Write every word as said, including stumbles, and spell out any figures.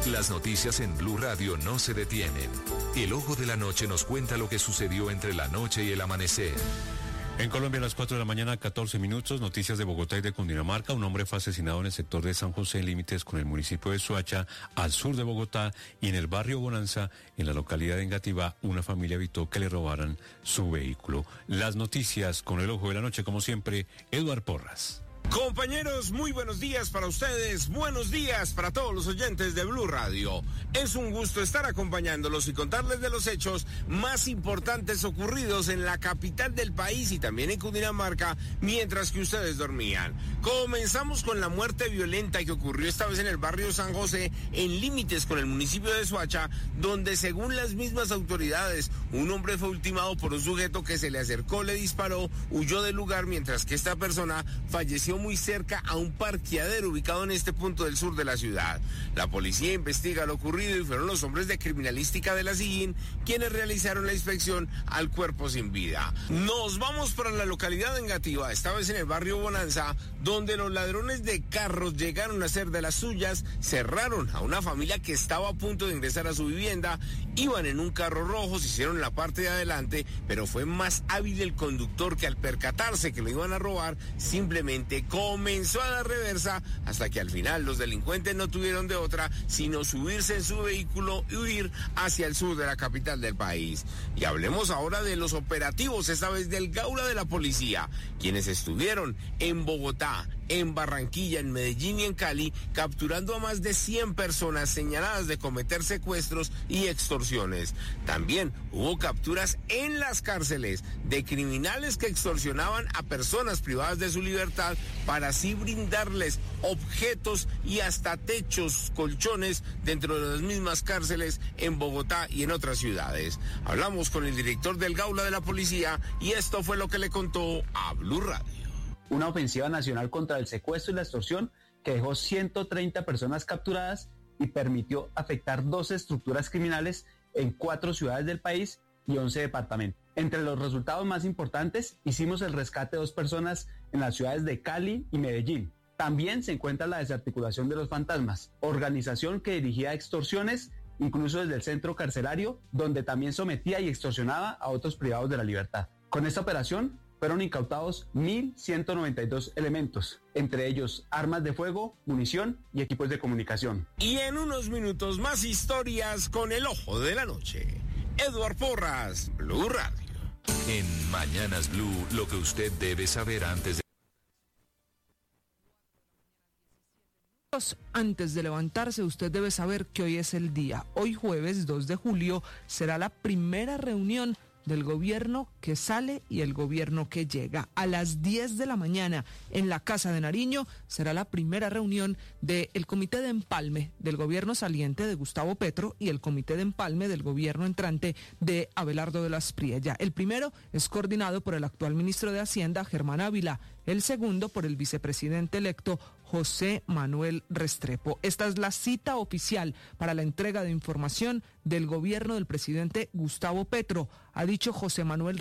Las noticias en Blue Radio no se detienen. El ojo de la noche nos cuenta lo que sucedió entre la noche y el amanecer. En Colombia a las cuatro de la mañana, catorce minutos, noticias de Bogotá y de Cundinamarca. Un hombre fue asesinado en el sector de San José, límites con el municipio de Soacha, al sur de Bogotá, y en el barrio Bonanza, en la localidad de Engativá, una familia evitó que le robaran su vehículo. Las noticias con el ojo de la noche, como siempre, Eduard Porras. Compañeros, muy buenos días para ustedes, buenos días para todos los oyentes de Blue Radio. Es un gusto estar acompañándolos y contarles de los hechos más importantes ocurridos en la capital del país y también en Cundinamarca mientras que ustedes dormían. Comenzamos con la muerte violenta que ocurrió esta vez en el barrio San José, en límites con el municipio de Soacha, donde según las mismas autoridades, un hombre fue ultimado por un sujeto que se le acercó, le disparó, huyó del lugar mientras que esta persona falleció muy cerca a un parqueadero ubicado en este punto del sur de la ciudad. La policía investiga lo ocurrido y fueron los hombres de criminalística de la SIJIN quienes realizaron la inspección al cuerpo sin vida. Nos vamos para la localidad de Engativá, esta vez en el barrio Bonanza, donde los ladrones de carros llegaron a hacer de las suyas, cerraron a una familia que estaba a punto de ingresar a su vivienda, iban en un carro rojo, se hicieron la parte de adelante, pero fue más hábil el conductor que al percatarse que lo iban a robar, simplemente comenzó a dar reversa hasta que al final los delincuentes no tuvieron de otra sino subirse en su vehículo y huir hacia el sur de la capital del país. Y hablemos ahora de los operativos, esta vez del Gaula de la policía, quienes estuvieron en Bogotá, en Barranquilla, en Medellín y en Cali, capturando a más de cien personas señaladas de cometer secuestros y extorsiones. También hubo capturas en las cárceles de criminales que extorsionaban a personas privadas de su libertad para así brindarles objetos y hasta techos, colchones dentro de las mismas cárceles en Bogotá y en otras ciudades. Hablamos con el director del Gaula de la policía y esto fue lo que le contó a Blue Radio. Una ofensiva nacional contra el secuestro y la extorsión que dejó ciento treinta personas capturadas y permitió afectar doce estructuras criminales en cuatro ciudades del país y once departamentos. Entre los resultados más importantes, hicimos el rescate de dos personas en las ciudades de Cali y Medellín. También se encuentra la desarticulación de los fantasmas, organización que dirigía extorsiones, incluso desde el centro carcelario, donde también sometía y extorsionaba a otros privados de la libertad. Con esta operación fueron incautados mil ciento noventa y dos elementos, entre ellos armas de fuego, munición y equipos de comunicación. Y en unos minutos más historias con el ojo de la noche. Eduard Porras, Blue Radio. En Mañanas Blue, lo que usted debe saber antes de... Antes de levantarse, usted debe saber que hoy es el día. Hoy jueves dos de julio será la primera reunión del gobierno que sale y el gobierno que llega. A las diez de la mañana en la Casa de Nariño será la primera reunión del Comité de Empalme del gobierno saliente de Gustavo Petro y el Comité de Empalme del gobierno entrante de Abelardo de la Espriella. El primero es coordinado por el actual ministro de Hacienda, Germán Ávila, el segundo por el vicepresidente electo, José Manuel Restrepo. Esta es la cita oficial para la entrega de información del gobierno del presidente Gustavo Petro, ha dicho José Manuel